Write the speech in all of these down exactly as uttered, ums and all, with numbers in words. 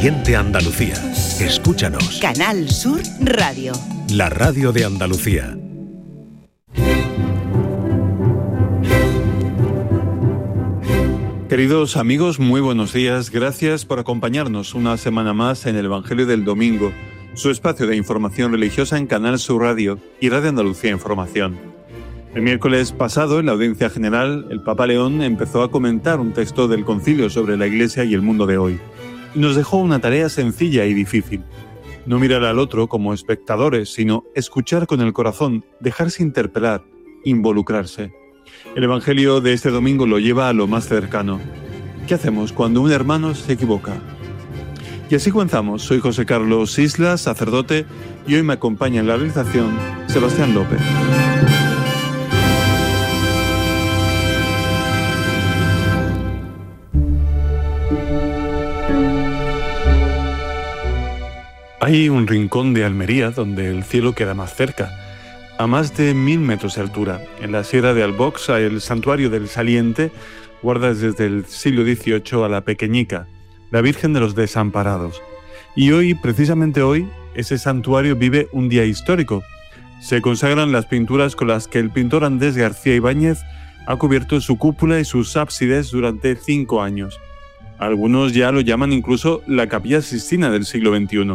Oriente Andalucía. Escúchanos. Canal Sur Radio. La radio de Andalucía. Queridos amigos, muy buenos días. Gracias por acompañarnos una semana más en el Evangelio del Domingo, su espacio de información religiosa en Canal Sur Radio y Radio Andalucía Información. El miércoles pasado, en la audiencia general, el Papa León empezó a comentar un texto del Concilio sobre la Iglesia y el mundo de hoy. Y nos dejó una tarea sencilla y difícil. No mirar al otro como espectadores, sino escuchar con el corazón, dejarse interpelar, involucrarse. El Evangelio de este domingo lo lleva a lo más cercano. ¿Qué hacemos cuando un hermano se equivoca? Y así comenzamos. Soy José Carlos Islas, sacerdote, y hoy me acompaña en la realización Sebastián López. Hay un rincón de Almería donde el cielo queda más cerca. A más de mil metros de altura, en la Sierra de Albox, el santuario del Saliente guarda desde el siglo dieciocho a la Pequeñica, la Virgen de los Desamparados. Y hoy, precisamente hoy, ese santuario vive un día histórico. Se consagran las pinturas con las que el pintor Andrés García Ibáñez ha cubierto su cúpula y sus ábsides durante cinco años. Algunos ya lo llaman incluso la Capilla Sixtina del siglo veintiuno.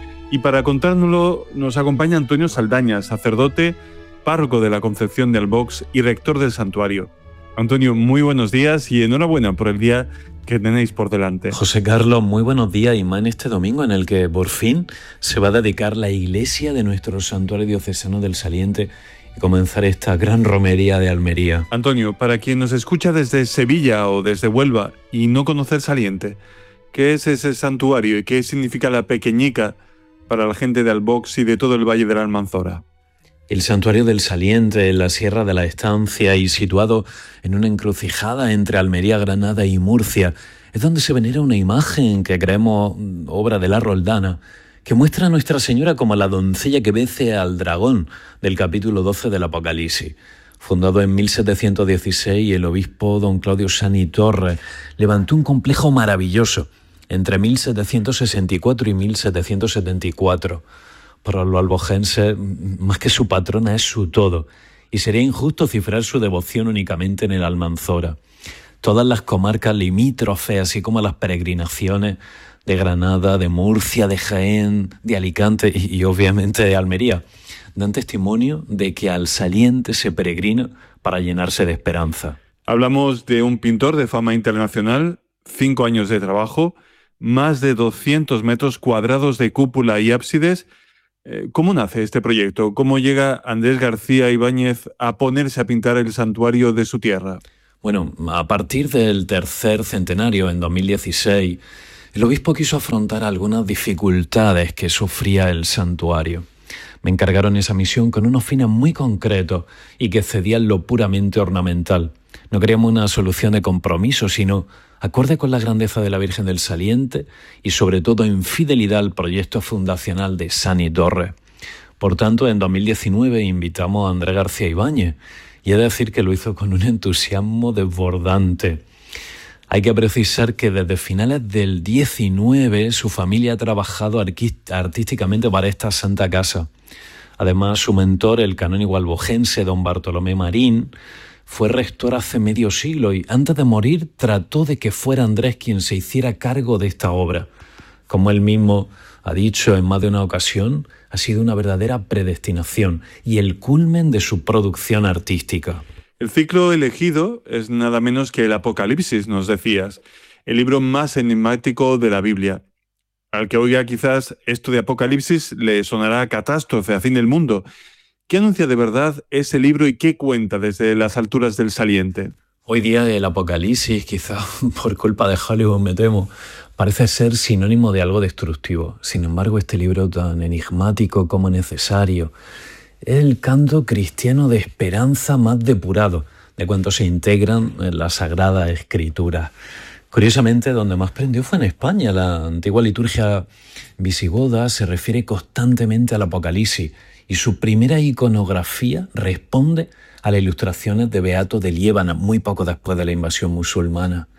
Y para contárnoslo nos acompaña Antonio Saldaña, sacerdote, párroco de la Concepción de Albox y rector del santuario. Antonio, muy buenos días y enhorabuena por el día que tenéis por delante. José Carlos, muy buenos días y más en este domingo en el que por fin se va a dedicar la iglesia de nuestro santuario diocesano del Saliente y comenzar esta gran romería de Almería. Antonio, para quien nos escucha desde Sevilla o desde Huelva y no conoce el Saliente, ¿qué es ese santuario y qué significa la Pequeñica para la gente de Albox y de todo el Valle de la Almanzora? El santuario del Saliente, en la Sierra de la Estancia y situado en una encrucijada entre Almería, Granada y Murcia, es donde se venera una imagen que creemos obra de la Roldana, que muestra a Nuestra Señora como la doncella que vence al dragón del capítulo doce del Apocalipsis. Fundado en mil setecientos dieciséis, el obispo don Claudio Sani Torres levantó un complejo maravilloso entre mil setecientos sesenta y cuatro y mil setecientos setenta y cuatro. Para los albogenses, más que su patrona, es su todo, y sería injusto cifrar su devoción únicamente en el Almanzora. Todas las comarcas limítrofes, así como las peregrinaciones de Granada, de Murcia, de Jaén, de Alicante y, y obviamente de Almería, dan testimonio de que al Saliente se peregrina para llenarse de esperanza. Hablamos de un pintor de fama internacional, cinco años de trabajo, más de doscientos metros cuadrados de cúpula y ábsides. ¿Cómo nace este proyecto? ¿Cómo llega Andrés García Ibáñez a ponerse a pintar el santuario de su tierra? Bueno, a partir del tercer centenario, en dos mil dieciséis, el obispo quiso afrontar algunas dificultades que sufría el santuario. Me encargaron esa misión con unos fines muy concretos y que excedían lo puramente ornamental. No queríamos una solución de compromiso, sino acorde con la grandeza de la Virgen del Saliente y sobre todo en fidelidad al proyecto fundacional de Sani Torres. Por tanto, en dos mil diecinueve invitamos a Andrés García Ibáñez y he de decir que lo hizo con un entusiasmo desbordante. Hay que precisar que desde finales del diecinueve su familia ha trabajado artísticamente para esta santa casa. Además, su mentor, el canónigo albogense don Bartolomé Marín, fue rector hace medio siglo y antes de morir trató de que fuera Andrés quien se hiciera cargo de esta obra. Como él mismo ha dicho en más de una ocasión, ha sido una verdadera predestinación y el culmen de su producción artística. El ciclo elegido es nada menos que el Apocalipsis, nos decías, el libro más enigmático de la Biblia. Al que oiga quizás esto de Apocalipsis le sonará a catástrofe, a fin del mundo. ¿Qué anuncia de verdad ese libro y qué cuenta desde las alturas del Saliente? Hoy día el Apocalipsis, quizá por culpa de Hollywood me temo, parece ser sinónimo de algo destructivo. Sin embargo, este libro tan enigmático como necesario es el canto cristiano de esperanza más depurado de cuantos se integran en la Sagrada Escritura. Curiosamente, donde más prendió fue en España. La antigua liturgia visigoda se refiere constantemente al Apocalipsis y su primera iconografía responde a las ilustraciones de Beato de Liébana, muy poco después de la invasión musulmana.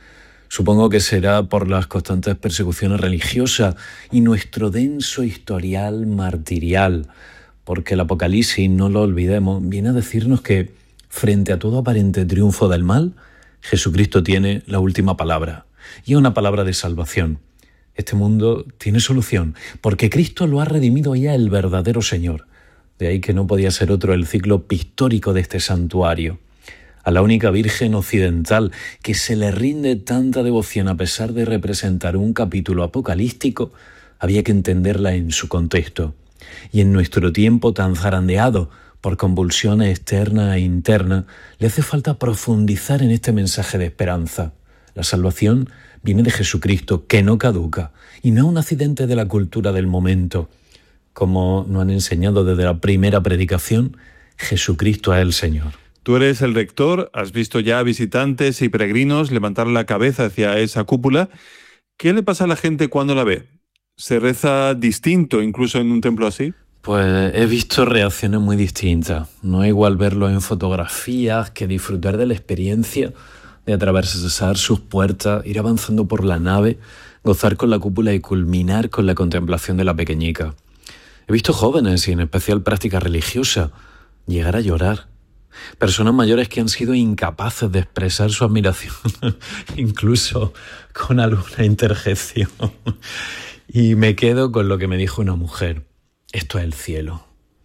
Supongo que será por las constantes persecuciones religiosas y nuestro denso historial martirial, porque el Apocalipsis, no lo olvidemos, viene a decirnos que frente a todo aparente triunfo del mal, Jesucristo tiene la última palabra, y es una palabra de salvación. Este mundo tiene solución, porque Cristo lo ha redimido ya el verdadero Señor. De ahí que no podía ser otro el ciclo pictórico de este santuario. A la única Virgen occidental que se le rinde tanta devoción a pesar de representar un capítulo apocalíptico, había que entenderla en su contexto. Y en nuestro tiempo tan zarandeado por convulsiones externas e internas, le hace falta profundizar en este mensaje de esperanza. La salvación viene de Jesucristo, que no caduca, y no es un accidente de la cultura del momento. Como nos han enseñado desde la primera predicación, Jesucristo es el Señor. Tú eres el rector, has visto ya visitantes y peregrinos levantar la cabeza hacia esa cúpula. ¿Qué le pasa a la gente cuando la ve? ¿Se reza distinto incluso en un templo así? Pues he visto reacciones muy distintas. No es igual verlo en fotografías que disfrutar de la experiencia de atravesar sus puertas, ir avanzando por la nave, gozar con la cúpula y culminar con la contemplación de la pequeñica. He visto jóvenes, y en especial práctica religiosa, llegar a llorar. Personas mayores que han sido incapaces de expresar su admiración, incluso con alguna interjección. Y me quedo con lo que me dijo una mujer. Esto es el cielo.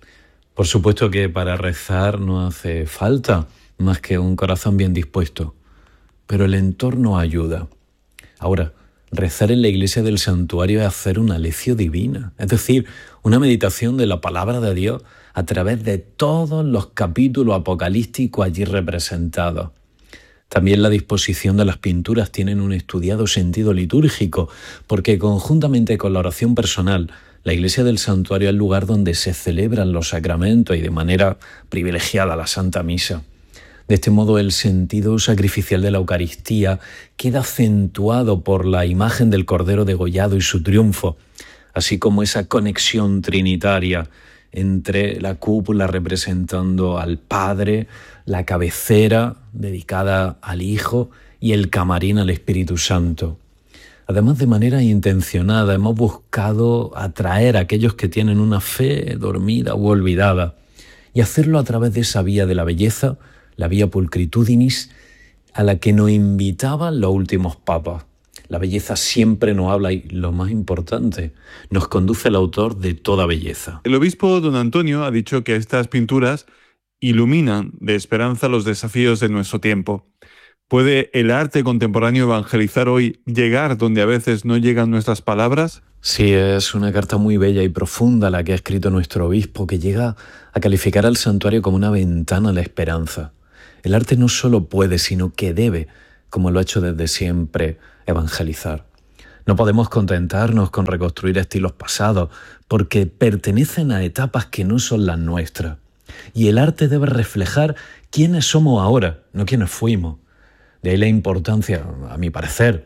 Por supuesto que para rezar no hace falta más que un corazón bien dispuesto, pero el entorno ayuda. Ahora, rezar en la iglesia del santuario es hacer una lección divina, es decir, una meditación de la palabra de Dios a través de todos los capítulos apocalípticos allí representados. También la disposición de las pinturas tienen un estudiado sentido litúrgico, porque conjuntamente con la oración personal, la iglesia del santuario es el lugar donde se celebran los sacramentos y de manera privilegiada la Santa Misa. De este modo, el sentido sacrificial de la Eucaristía queda acentuado por la imagen del Cordero degollado y su triunfo, así como esa conexión trinitaria entre la cúpula representando al Padre, la cabecera dedicada al Hijo y el camarín al Espíritu Santo. Además, de manera intencionada, hemos buscado atraer a aquellos que tienen una fe dormida u olvidada y hacerlo a través de esa vía de la belleza, la vía pulcritudinis, a la que nos invitaban los últimos papas. La belleza siempre nos habla y, lo más importante, nos conduce al autor de toda belleza. El obispo don Antonio ha dicho que estas pinturas iluminan de esperanza los desafíos de nuestro tiempo. ¿Puede el arte contemporáneo evangelizar hoy, llegar donde a veces no llegan nuestras palabras? Sí, es una carta muy bella y profunda la que ha escrito nuestro obispo, que llega a calificar al santuario como una ventana a la esperanza. El arte no solo puede, sino que debe, como lo ha hecho desde siempre, evangelizar. No podemos contentarnos con reconstruir estilos pasados, porque pertenecen a etapas que no son las nuestras. Y el arte debe reflejar quiénes somos ahora, no quiénes fuimos. De ahí la importancia, a mi parecer,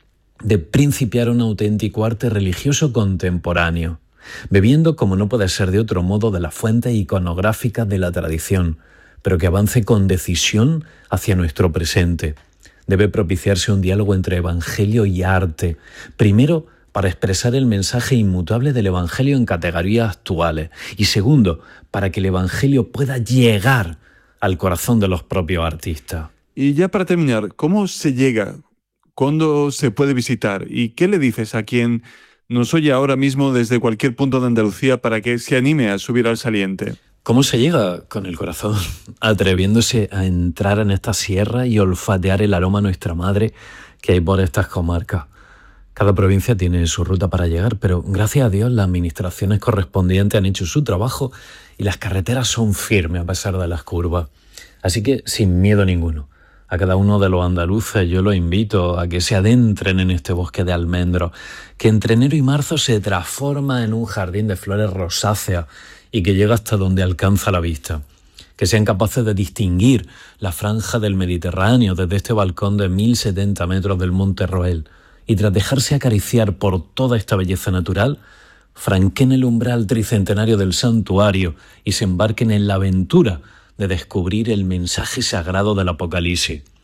de principiar un auténtico arte religioso contemporáneo, bebiendo, como no puede ser de otro modo, de las fuentes iconográficas de la tradición, pero que avance con decisión hacia nuestro presente. Debe propiciarse un diálogo entre evangelio y arte, primero para expresar el mensaje inmutable del evangelio en categorías actuales, y segundo, para que el evangelio pueda llegar al corazón de los propios artistas. Y ya para terminar, ¿cómo se llega? ¿Cuándo se puede visitar? ¿Y qué le dices a quien nos oye ahora mismo desde cualquier punto de Andalucía para que se anime a subir al saliente? ¿Cómo se llega? Con el corazón, atreviéndose a entrar en esta sierra y olfatear el aroma a nuestra madre que hay por estas comarcas. Cada provincia tiene su ruta para llegar, pero gracias a Dios las administraciones correspondientes han hecho su trabajo y las carreteras son firmes a pesar de las curvas. Así que sin miedo ninguno. A cada uno de los andaluces yo los invito a que se adentren en este bosque de almendros, que entre enero y marzo se transforma en un jardín de flores rosáceas y que llega hasta donde alcanza la vista. Que sean capaces de distinguir la franja del Mediterráneo desde este balcón de mil setenta metros del Monte Roel y tras dejarse acariciar por toda esta belleza natural, franqueen el umbral tricentenario del santuario y se embarquen en la aventura de descubrir el mensaje sagrado del Apocalipsis.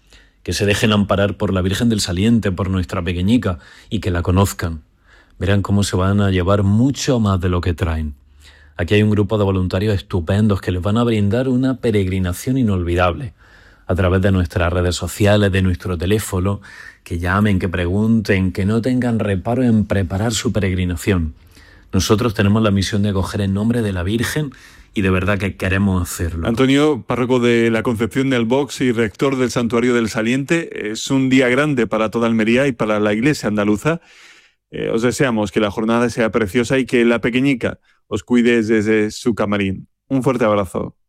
que se dejen amparar por la Virgen del Saliente, por nuestra pequeñica, y que la conozcan. Verán cómo se van a llevar mucho más de lo que traen. Aquí hay un grupo de voluntarios estupendos que les van a brindar una peregrinación inolvidable. A través de nuestras redes sociales, de nuestro teléfono, que llamen, que pregunten, que no tengan reparo en preparar su peregrinación. Nosotros tenemos la misión de acoger en nombre de la Virgen y de verdad que queremos hacerlo. Antonio, párroco de la Concepción de Albox y rector del Santuario del Saliente, es un día grande para toda Almería y para la Iglesia andaluza. Eh, os deseamos que la jornada sea preciosa y que la pequeñica os cuide desde su camarín. Un fuerte abrazo.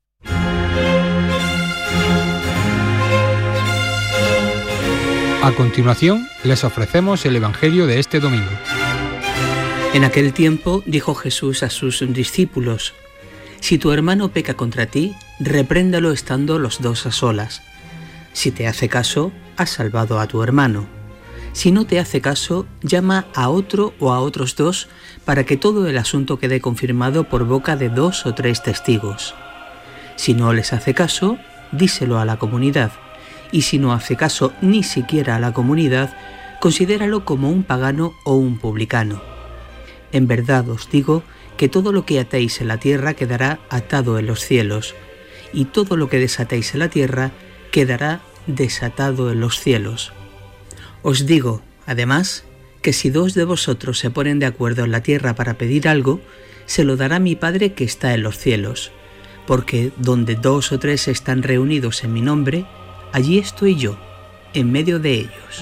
A continuación, les ofrecemos el Evangelio de este domingo. En aquel tiempo dijo Jesús a sus discípulos: si tu hermano peca contra ti, repréndalo estando los dos a solas. Si te hace caso, has salvado a tu hermano. Si no te hace caso, llama a otro o a otros dos para que todo el asunto quede confirmado por boca de dos o tres testigos. Si no les hace caso, díselo a la comunidad. Y si no hace caso ni siquiera a la comunidad, considéralo como un pagano o un publicano. En verdad os digo que todo lo que atéis en la tierra quedará atado en los cielos, y todo lo que desatéis en la tierra quedará desatado en los cielos. Os digo, además, que si dos de vosotros se ponen de acuerdo en la tierra para pedir algo, se lo dará mi Padre que está en los cielos, porque donde dos o tres están reunidos en mi nombre, allí estoy yo, en medio de ellos.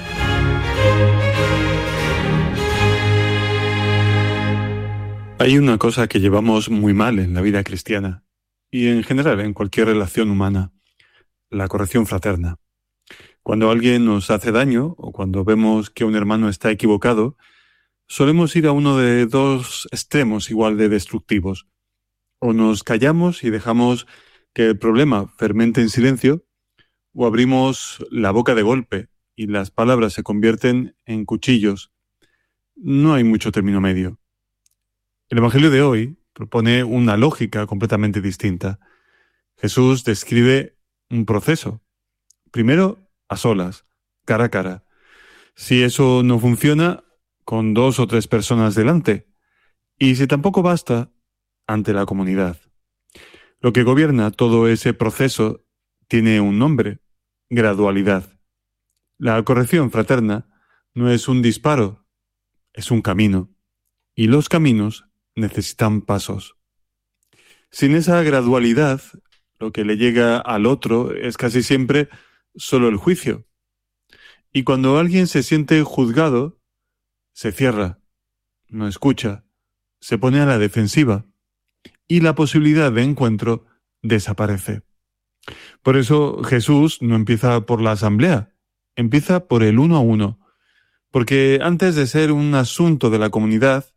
Hay una cosa que llevamos muy mal en la vida cristiana y en general en cualquier relación humana: la corrección fraterna. Cuando alguien nos hace daño o cuando vemos que un hermano está equivocado, solemos ir a uno de dos extremos igual de destructivos. O nos callamos y dejamos que el problema fermente en silencio, o abrimos la boca de golpe y las palabras se convierten en cuchillos. No hay mucho término medio. El Evangelio de hoy propone una lógica completamente distinta. Jesús describe un proceso. Primero, a solas, cara a cara. Si eso no funciona, con dos o tres personas delante. Y si tampoco basta, ante la comunidad. Lo que gobierna todo ese proceso tiene un nombre: gradualidad. La corrección fraterna no es un disparo, es un camino. Y los caminos necesitan pasos. Sin esa gradualidad, lo que le llega al otro es casi siempre solo el juicio. Y cuando alguien se siente juzgado, se cierra, no escucha, se pone a la defensiva y la posibilidad de encuentro desaparece. Por eso Jesús no empieza por la asamblea, empieza por el uno a uno, porque antes de ser un asunto de la comunidad,